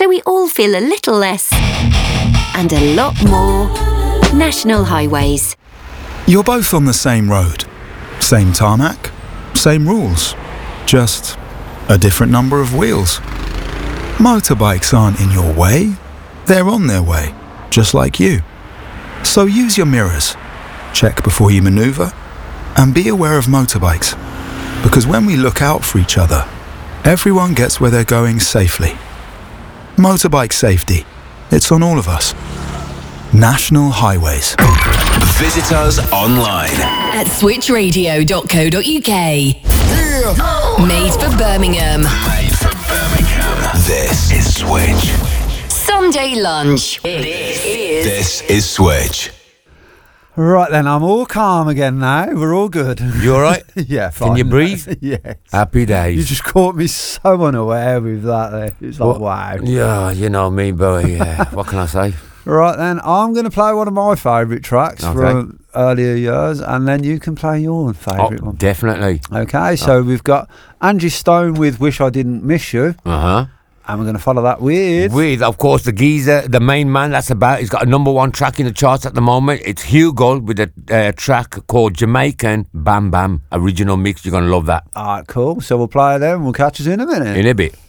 so we all feel a little less and a lot more National Highways. You're both on the same road, same tarmac, same rules, just a different number of wheels. Motorbikes aren't in your way, they're on their way, just like you. So use your mirrors, check before you manoeuvre, and be aware of motorbikes. Because when we look out for each other, everyone gets where they're going safely. Motorbike safety, it's on all of us. National Highways. Visit us online at switchradio.co.uk. Made for Birmingham. This is Switch. Sunday lunch. This is Switch. Right then, I'm all calm again now. We're all good. You all right? Yeah, fine. Can you breathe? Yes. Happy days. You just caught me so unaware with that there. It's like, wow. Yeah, you know me, boy. Yeah. What can I say? Right then, I'm going to play one of my favourite tracks from earlier years, and then you can play your favourite one. Definitely. Okay, so we've got Angie Stone with Wish I Didn't Miss You. Uh-huh. And we're going to follow that with, of course, the geezer, the main man that's about. He's got a #1 track in the charts at the moment. It's Hugo with a track called Jamaican Bam Bam. Original mix. You're going to love that. All right, cool. So we'll play them. We'll catch us in a minute. In a bit.